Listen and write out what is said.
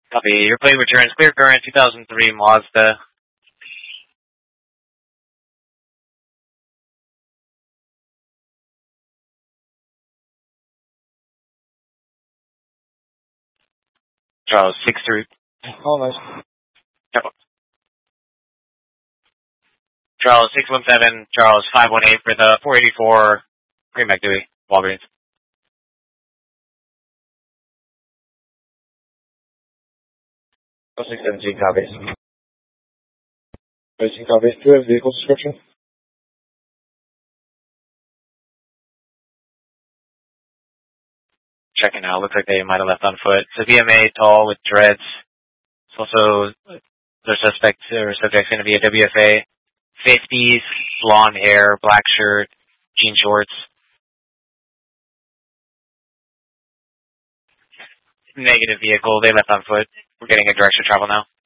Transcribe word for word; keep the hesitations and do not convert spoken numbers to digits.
Copy. Your plate returns clear current two thousand three Mazda. Charles six three. Oh, nice. Yep. Charles six one seven. Charles five one eight for the four eighty four. Greenback Dewey. Walgreens. Oh, six seventeen copies. seventeen copies. Do you have vehicle description? Checking out. Looks like they might have left on foot. It's a V M A, tall with dreads. It's also their suspect or subject's going to be a W F A. fifties, blonde hair, black shirt, jean shorts. Negative vehicle. They left on foot. We're getting a direction of travel now.